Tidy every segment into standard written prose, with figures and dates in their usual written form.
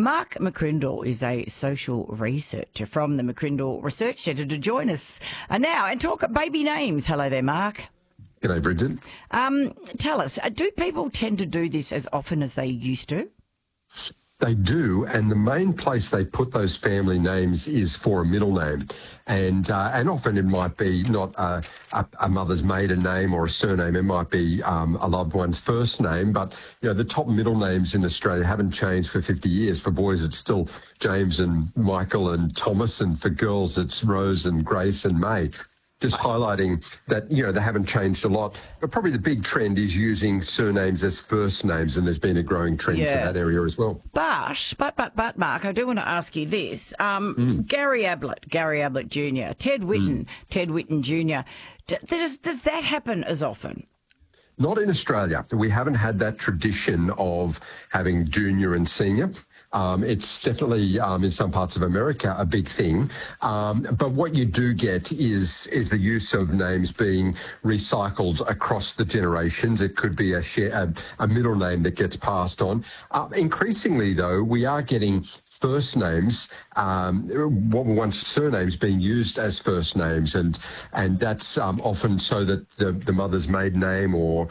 Mark McCrindle is a social researcher from the McCrindle Research Centre to join us now and talk baby names. Hello there, Mark. G'day, Bridget. Tell us, do people tend to do this as often as they used to? They do, and the main place they put those family names is for a middle name. And often it might be not a mother's maiden name or a surname. It might be a loved one's first name. But, the top middle names in Australia haven't changed for 50 years. For boys, it's still James and Michael and Thomas. And for girls, it's Rose and Grace and May. Just highlighting that, they haven't changed a lot. But probably the big trend is using surnames as first names, and there's been a growing trend for that area as well. But, Mark, I do want to ask you this. Gary Ablett Jr., Ted Whitten Jr., does that happen as often? Not in Australia. We haven't had that tradition of having junior and senior. It's definitely in some parts of America a big thing. But what you do get is the use of names being recycled across the generations. It could be a middle name that gets passed on. Increasingly, though, we are getting first names, what were once surnames being used as first names, and that's often so that the mother's maiden name or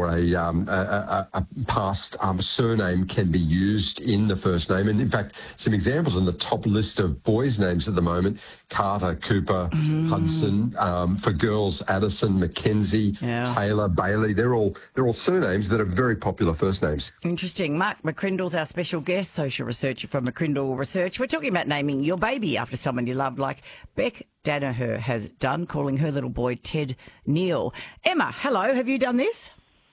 a past surname can be used in the first name. And in fact, some examples on the top list of boys' names at the moment: Carter, Cooper, Hudson. For girls, Addison, Mackenzie, Taylor, Bailey. They're all surnames that are very popular first names. Interesting. Mark McCrindle's our special guest, social researcher from McCrindle Research. We're talking about naming your baby after someone you loved, like Beck Danaher has done, calling her little boy Ted Neil. Emma, hello. Have you done this?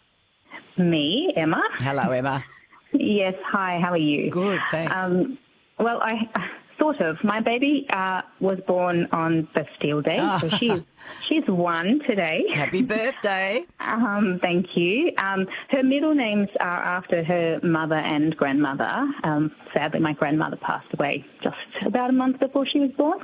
Me, Emma. Hello, Emma. Yes, hi. How are you? Good, thanks. Well, I sort of. My baby was born on Bastille Day, so she's 1 today. Happy birthday. Thank you. Her middle names are after her mother and grandmother. Sadly, my grandmother passed away just about a month before she was born.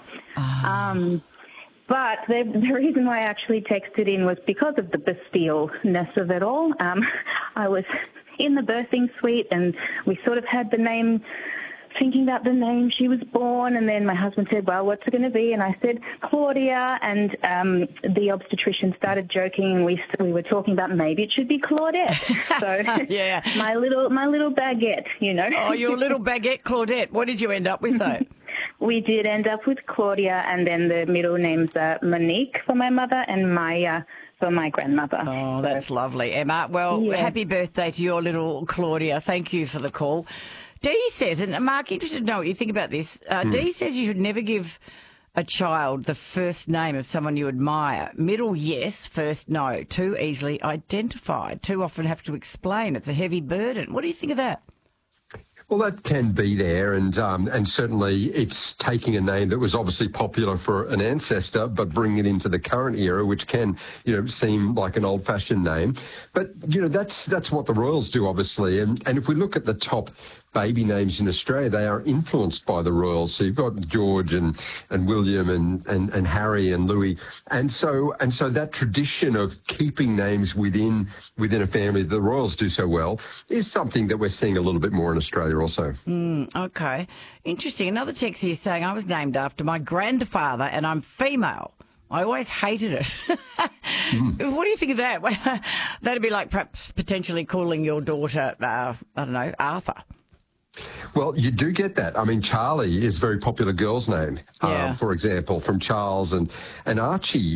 But the reason why I actually texted in was because of the Bastille-ness of it all. I was in the birthing suite and we sort of had the name, thinking about the name she was born, and then my husband said, well, what's it going to be? And I said, Claudia, and the obstetrician started joking, and we were talking about maybe it should be Claudette. So yeah, my little baguette, Oh, your little baguette Claudette. What did you end up with, though? We did end up with Claudia, and then the middle names are Monique for my mother and Maya for my grandmother. Oh, that's lovely, Emma. Well, happy birthday to your little Claudia. Thank you for the call. Dee says, and Mark, interested to know what you think about this. Dee says you should never give a child the first name of someone you admire. Middle, yes. First, no. Too easily identified. Too often have to explain. It's a heavy burden. What do you think of that? Well, that can be there, and certainly it's taking a name that was obviously popular for an ancestor, but bringing it into the current era, which can, seem like an old-fashioned name. But that's what the Royals do, obviously. And if we look at the top baby names in Australia, they are influenced by the Royals. So you've got George and William and Harry and Louis, and so that tradition of keeping names within a family that the Royals do so well is something that we're seeing a little bit more in Australia also. Okay, interesting. Another text here saying I was named after my grandfather and I'm female. I always hated it. What do you think of that? That'd be like perhaps potentially calling your daughter, I don't know, Arthur. Well, you do get that. I mean, Charlie is a very popular girl's name, for example, from Charles, and Archie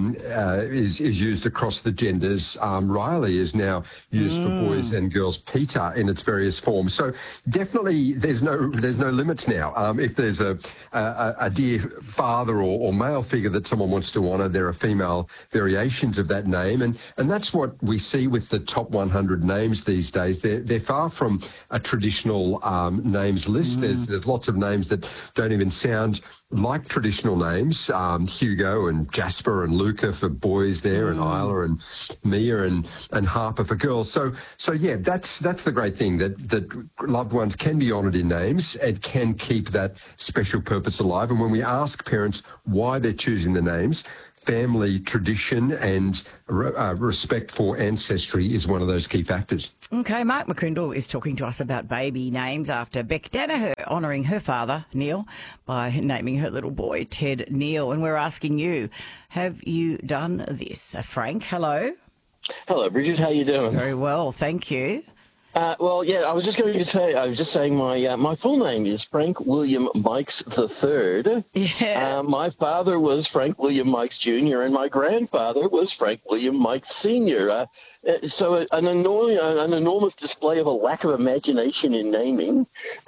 is used across the genders. Riley is now used for boys and girls. Peter in its various forms. So definitely, there's no limits now. If there's a dear father or male figure that someone wants to honour, there are female variations of that name, and that's what we see with the top 100 names these days. They're far from a traditional names list. There's lots of names that don't even sound like traditional names. Hugo and Jasper and Luca for boys there, and Isla and Mia and Harper for girls. So yeah, that's the great thing, that loved ones can be honoured in names. It can keep that special purpose alive. And when we ask parents why they're choosing the names, family tradition and respect for ancestry is one of those key factors. Okay, Mark McCrindle is talking to us about baby names after Beck Danaher honouring her father, Neil, by naming her little boy Ted Neil. And we're asking you, have you done this? Frank, hello. Hello, Bridget. How you doing? Very well, thank you. Well, yeah, I was just going to tell you, I was just saying my full name is Frank William Mikes III. Yeah. My father was Frank William Mikes Jr., and my grandfather was Frank William Mikes Sr. So an enormous display of a lack of imagination in naming.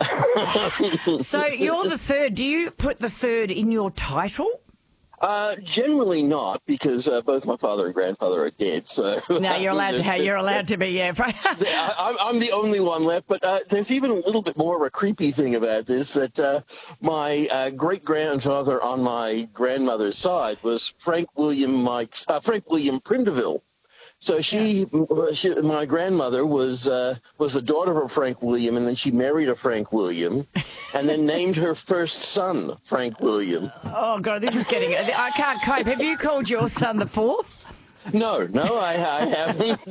So you're the third. Do you put the third in your title? Generally not, because both my father and grandfather are dead. So no, you're allowed to be. Yeah, I'm the only one left. But there's even a little bit more of a creepy thing about this, that my great grandfather on my grandmother's side was Frank William Prindeville. So my grandmother was the daughter of Frank William, and then she married a Frank William, and then named her first son Frank William. Oh God, this is getting. I can't cope. Have you called your son the fourth? No, I haven't.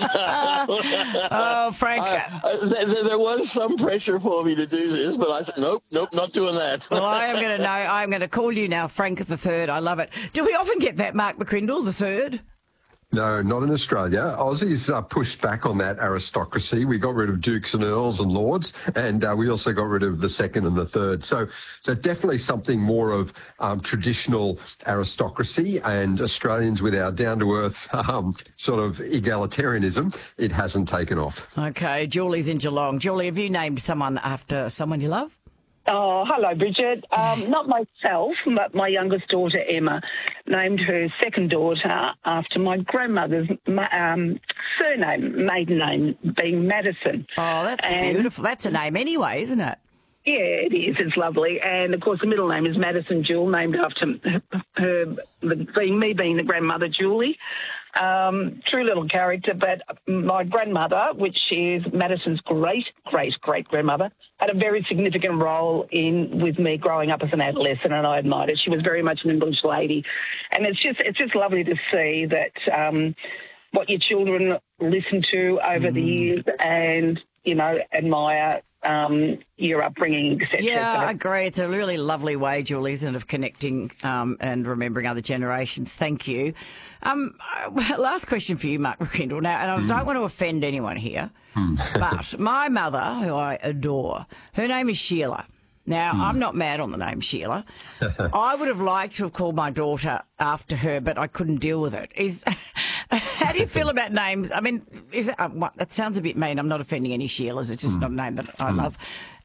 Oh, Frank. There was some pressure for me to do this, but I said, nope, not doing that. Well, I'm going to call you now Frank the Third. I love it. Do we often get that, Mark McCrindle, the third? No, not in Australia. Aussies pushed back on that aristocracy. We got rid of dukes and earls and lords, and we also got rid of the second and the third. So definitely something more of traditional aristocracy, and Australians with our down-to-earth sort of egalitarianism, it hasn't taken off. Okay, Julie's in Geelong. Julie, have you named someone after someone you love? Oh, hello, Bridget. Not myself, but my youngest daughter, Emma, named her second daughter after my grandmother's surname, maiden name, being Madison. Oh, that's beautiful. That's a name anyway, isn't it? Yeah, it is. It's lovely. And, of course, the middle name is Madison Jewel, named after me being the grandmother, Julie. True little character, but my grandmother, which is Madison's great-great-great-grandmother, had a very significant role with me growing up as an adolescent, and I admired it. She was very much an English lady. And it's just lovely to see that what your children listen to over the years and, admire your upbringing, etc. Yeah, I agree. It's a really lovely way, Julie, isn't it, of connecting and remembering other generations. Thank you. Last question for you, Mark McCrindle. Now, and I don't want to offend anyone here, but my mother, who I adore, her name is Sheila. Now, I'm not mad on the name Sheila. I would have liked to have called my daughter after her, but I couldn't deal with it. How do you feel about names? I mean, that sounds a bit mean. I'm not offending any Sheilas. It's just not a name that I love.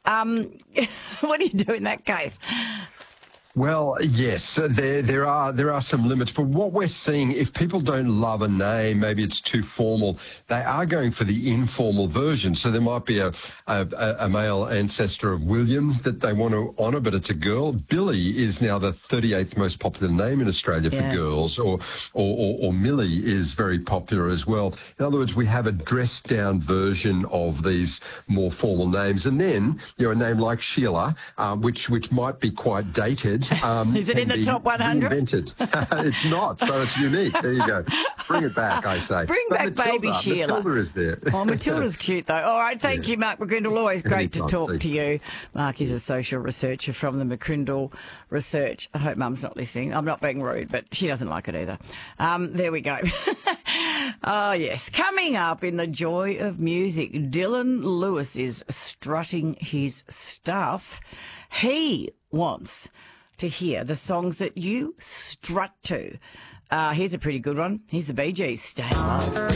What do you do in that case? Well, yes, there are some limits, but what we're seeing, if people don't love a name, maybe it's too formal, they are going for the informal version. So there might be a male ancestor of William that they want to honour, but it's a girl. Billy is now the 38th most popular name in Australia for girls, or Millie is very popular as well. In other words, we have a dressed-down version of these more formal names, and then a name like Sheila, which might be quite dated. Is it in the top 100? It's not, so it's unique. There you go. Bring it back, I say. Bring back baby Sheila. Matilda is there. Oh, Matilda's cute, though. All right, thank you, Mark McCrindle. Always great to talk to you. Mark is a social researcher from the McCrindle Research. I hope Mum's not listening. I'm not being rude, but she doesn't like it either. There we go. Oh, yes. Coming up in the joy of music, Dylan Lewis is strutting his stuff. He wants to hear the songs that you strut to. Here's a pretty good one. Here's the Bee Gees, Staying Low.